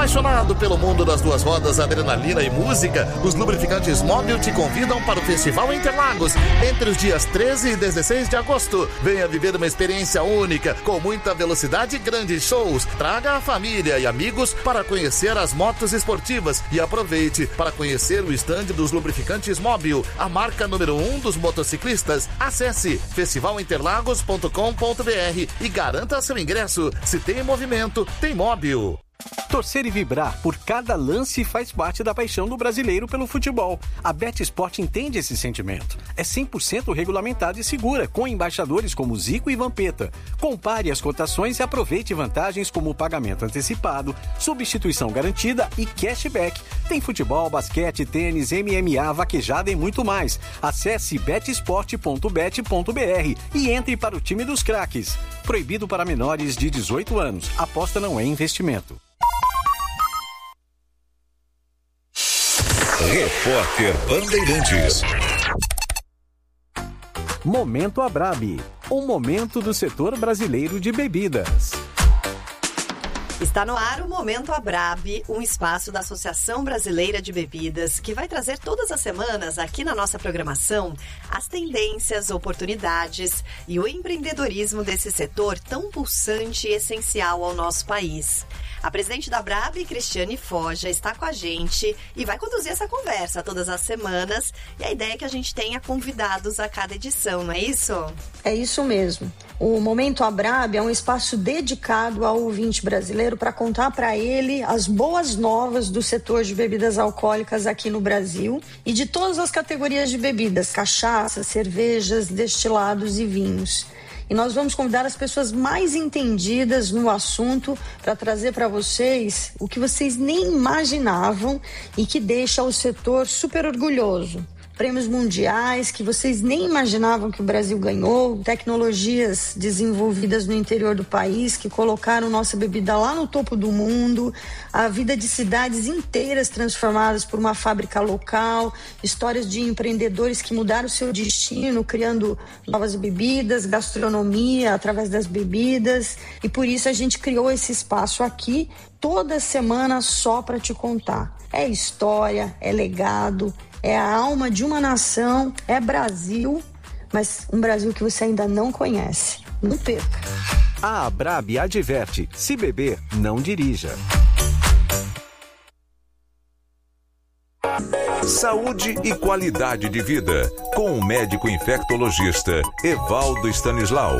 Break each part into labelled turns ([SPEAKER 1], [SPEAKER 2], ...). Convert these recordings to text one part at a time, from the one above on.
[SPEAKER 1] Apaixonado pelo mundo das duas rodas, adrenalina e música, os lubrificantes Móbil te convidam para o Festival Interlagos entre os dias 13 e 16 de agosto. Venha viver uma experiência única, com muita velocidade e grandes shows. Traga a família e amigos para conhecer as motos esportivas e aproveite para conhecer o estande dos lubrificantes Móbil, a marca número 1 dos motociclistas. Acesse festivalinterlagos.com.br e garanta seu ingresso. Se tem movimento, tem Móbil.
[SPEAKER 2] Torcer e vibrar por cada lance faz parte da paixão do brasileiro pelo futebol. A BetSport entende esse sentimento. É 100% regulamentada e segura, com embaixadores como Zico e Vampeta. Compare as cotações e aproveite vantagens como pagamento antecipado, substituição garantida e cashback. Tem futebol, basquete, tênis, MMA, vaquejada e muito mais. Acesse betsport.bet.br e entre para o time dos craques. Proibido para menores de 18 anos. Aposta não é investimento.
[SPEAKER 3] Repórter Bandeirantes.
[SPEAKER 2] Momento Abrabi, um momento do setor brasileiro de bebidas.
[SPEAKER 4] Está no ar o Momento Abrabi, um espaço da Associação Brasileira de Bebidas, que vai trazer todas as semanas aqui na nossa programação as tendências, oportunidades e o empreendedorismo desse setor tão pulsante e essencial ao nosso país. A presidente da Abrabi, Cristiane Foja, está com a gente e vai conduzir essa conversa todas as semanas. E a ideia é que a gente tenha convidados a cada edição, não é isso?
[SPEAKER 5] É isso mesmo. O Momento Abrabi é um espaço dedicado ao ouvinte brasileiro para contar para ele as boas novas do setor de bebidas alcoólicas aqui no Brasil e de todas as categorias de bebidas, cachaça, cervejas, destilados e vinhos. E nós vamos convidar as pessoas mais entendidas no assunto para trazer para vocês o que vocês nem imaginavam e que deixa o setor super orgulhoso. Prêmios mundiais que vocês nem imaginavam que o Brasil ganhou, tecnologias desenvolvidas no interior do país que colocaram nossa bebida lá no topo do mundo, a vida de cidades inteiras transformadas por uma fábrica local, histórias de empreendedores que mudaram seu destino, criando novas bebidas, gastronomia através das bebidas, e por isso a gente criou esse espaço aqui toda semana só para te contar. É história, é legado, é a alma de uma nação, é Brasil, mas um Brasil que você ainda não conhece. Não perca.
[SPEAKER 2] A Abrabi adverte: se beber, não dirija.
[SPEAKER 3] Saúde e qualidade de vida, com o médico infectologista Evaldo Stanislau.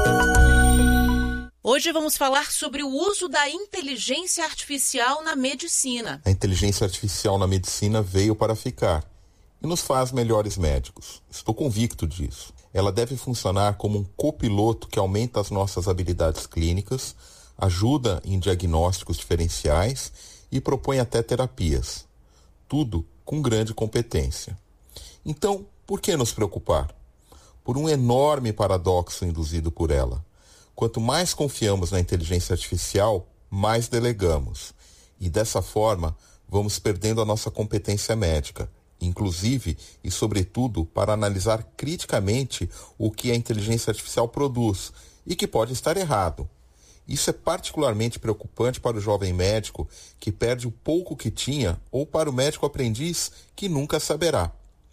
[SPEAKER 6] Hoje vamos falar sobre o uso da inteligência artificial na medicina.
[SPEAKER 7] A inteligência artificial na medicina veio para ficar e nos faz melhores médicos. Estou convicto disso. Ela deve funcionar como um copiloto que aumenta as nossas habilidades clínicas, ajuda em diagnósticos diferenciais e propõe até terapias. Tudo com grande competência. Então, por que nos preocupar? Por um enorme paradoxo induzido por ela. Quanto mais confiamos na inteligência artificial, mais delegamos. E dessa forma, vamos perdendo a nossa competência médica, inclusive e sobretudo para analisar criticamente o que a inteligência artificial produz e que pode estar errado. Isso é particularmente preocupante para o jovem médico que perde o pouco que tinha ou para o médico aprendiz que nunca saberá.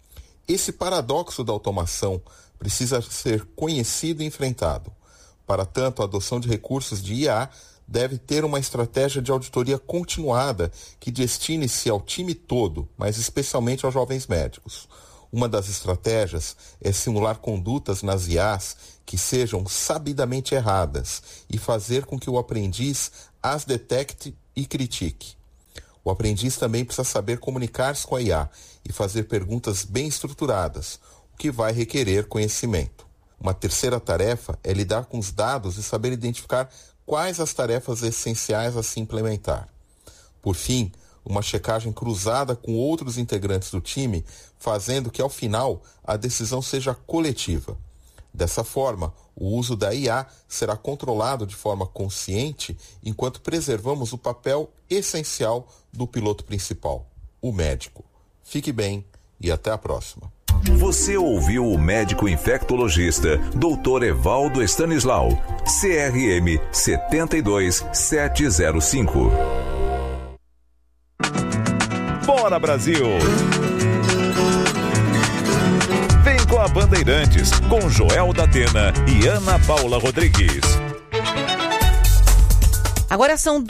[SPEAKER 7] Esse paradoxo da automação precisa ser conhecido e enfrentado. Para tanto, a adoção de recursos de IA deve ter uma estratégia de auditoria continuada que destine-se ao time todo, mas especialmente aos jovens médicos. Uma das estratégias é simular condutas nas IAs que sejam sabidamente erradas e fazer com que o aprendiz as detecte e critique. O aprendiz também precisa saber comunicar-se com a IA e fazer perguntas bem estruturadas, o que vai requerer conhecimento. Uma terceira tarefa é lidar com os dados e saber identificar quais as tarefas essenciais a se implementar. Por fim, uma checagem cruzada com outros integrantes do time, fazendo que, ao final, a decisão seja coletiva. Dessa forma, o uso da IA será controlado de forma consciente, enquanto preservamos o papel essencial do piloto principal, o médico. Fique bem e até a próxima.
[SPEAKER 3] Você ouviu o médico infectologista Dr. Evaldo Stanislau, CRM 72705. Bora Brasil! Vem com a Bandeirantes, com Joel da Atena e Ana Paula Rodrigues.
[SPEAKER 6] Agora são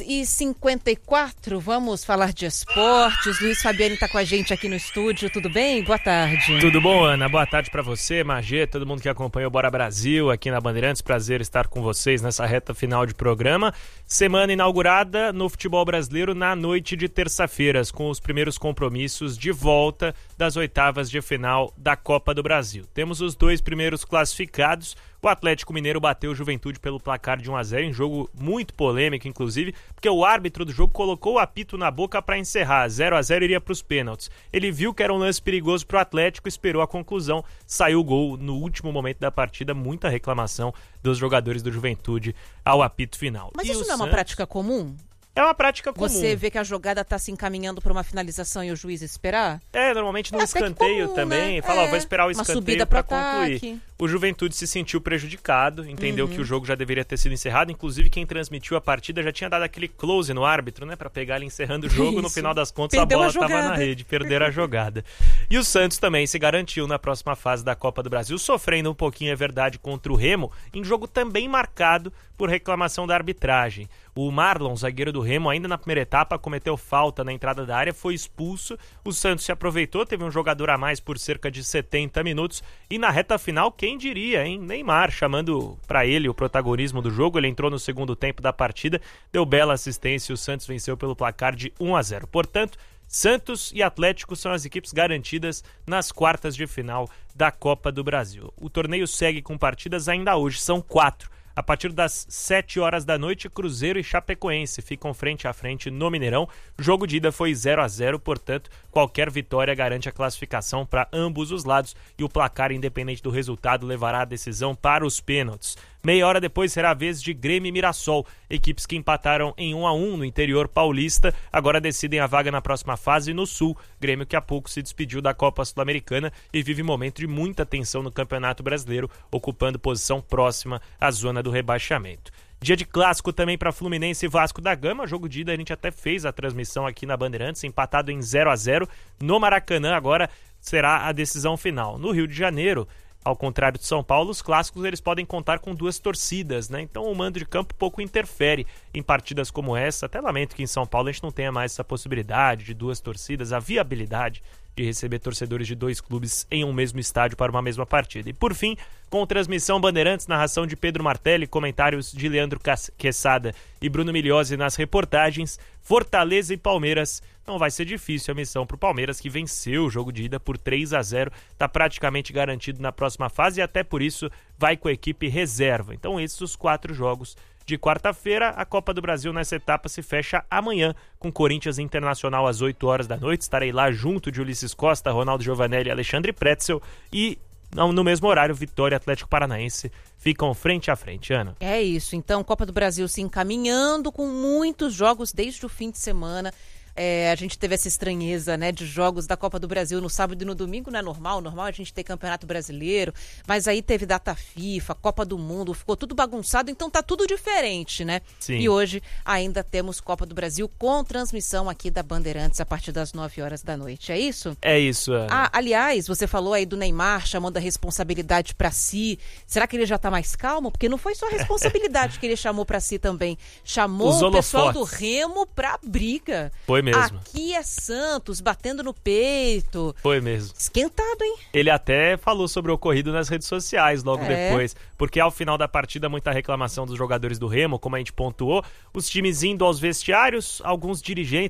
[SPEAKER 6] 2h54, vamos falar de esportes. Luiz Fabiani está com a gente aqui no estúdio, tudo bem? Boa tarde.
[SPEAKER 8] Tudo bom, Ana? Boa tarde para você, Magê, todo mundo que acompanha o Bora Brasil aqui na Bandeirantes. Prazer estar com vocês nessa reta final de programa. Semana inaugurada no futebol brasileiro na noite de terça-feira, com os primeiros compromissos de volta das oitavas de final da Copa do Brasil. Temos os 2 primeiros classificados. O Atlético Mineiro bateu o Juventude pelo placar de 1-0, em jogo muito polêmico, inclusive, porque o árbitro do jogo colocou o apito na boca para encerrar. 0-0 iria para os pênaltis. Ele viu que era um lance perigoso para o Atlético, esperou a conclusão, saiu o gol no último momento da partida. Muita reclamação dos jogadores do Juventude ao apito final.
[SPEAKER 6] Mas isso não é uma prática comum?
[SPEAKER 8] É uma prática comum.
[SPEAKER 6] Você vê que a jogada está se encaminhando para uma finalização e o juiz esperar?
[SPEAKER 8] Normalmente no escanteio comum, também. Né? Fala, vou esperar o escanteio para concluir. O Juventude se sentiu prejudicado, entendeu que o jogo já deveria ter sido encerrado. Inclusive, quem transmitiu a partida já tinha dado aquele close no árbitro, né? Para pegar ele encerrando o jogo. No final das contas, perdeu a bola estava na rede. Perderam a jogada. E o Santos também se garantiu na próxima fase da Copa do Brasil, sofrendo um pouquinho, é verdade, contra o Remo, em jogo também marcado por reclamação da arbitragem. O Marlon, zagueiro do Remo, ainda na primeira etapa, cometeu falta na entrada da área, foi expulso. O Santos se aproveitou, teve um jogador a mais por cerca de 70 minutos. E na reta final, quem diria, hein? Neymar, chamando para ele o protagonismo do jogo. Ele entrou no segundo tempo da partida, deu bela assistência e o Santos venceu pelo placar de 1-0. Portanto, Santos e Atlético são as equipes garantidas nas quartas de final da Copa do Brasil. O torneio segue com partidas ainda hoje, são 4. A partir das 7 horas da noite, Cruzeiro e Chapecoense ficam frente a frente no Mineirão. O jogo de ida foi 0-0, portanto, qualquer vitória garante a classificação para ambos os lados e o placar, independente do resultado, levará a decisão para os pênaltis. Meia hora depois será a vez de Grêmio e Mirassol, equipes que empataram em 1-1 no interior paulista, agora decidem a vaga na próxima fase no Sul. Grêmio que há pouco se despediu da Copa Sul-Americana e vive momento de muita tensão no Campeonato Brasileiro, ocupando posição próxima à zona do rebaixamento. Dia de clássico também para Fluminense e Vasco da Gama, jogo de ida, a gente até fez a transmissão aqui na Bandeirantes, empatado em 0-0 no Maracanã. Agora será a decisão final. No Rio de Janeiro, ao contrário de São Paulo, os clássicos eles podem contar com 2 torcidas, né? Então o mando de campo pouco interfere em partidas como essa. Até lamento que em São Paulo a gente não tenha mais essa possibilidade de 2 torcidas, a viabilidade de receber torcedores de 2 clubes em um mesmo estádio para uma mesma partida. E por fim, com transmissão Bandeirantes, narração de Pedro Martelli, comentários de Leandro Quesada e Bruno Migliozzi nas reportagens, Fortaleza e Palmeiras. Não vai ser difícil a missão para o Palmeiras, que venceu o jogo de ida por 3-0, está praticamente garantido na próxima fase e até por isso vai com a equipe reserva. Então esses os 4 jogos de quarta-feira. A Copa do Brasil nessa etapa se fecha amanhã com Corinthians Internacional às 8 horas da noite. Estarei lá junto de Ulisses Costa, Ronaldo Giovanelli e Alexandre Pretzel. E no mesmo horário, Vitória e Atlético Paranaense ficam frente a frente, Ana. É isso, então Copa do Brasil se encaminhando com muitos jogos desde o fim de semana. A gente teve essa estranheza, né, de jogos da Copa do Brasil no sábado e no domingo, não é normal a gente ter Campeonato Brasileiro, mas aí teve data FIFA, Copa do Mundo, ficou tudo bagunçado, então tá tudo diferente, né? Sim. E hoje ainda temos Copa do Brasil com transmissão aqui da Bandeirantes a partir das 9 horas da noite, é isso? É isso, Ana. Aliás, você falou aí do Neymar chamando a responsabilidade pra si, será que ele já tá mais calmo? Porque não foi só a responsabilidade que ele chamou pra si também, chamou o pessoal do Remo pra briga. Foi mesmo. Aqui é Santos, batendo no peito. Foi mesmo. Esquentado, hein? Ele até falou sobre o ocorrido nas redes sociais logo depois, porque ao final da partida muita reclamação dos jogadores do Remo, como a gente pontuou, os times indo aos vestiários, alguns dirigentes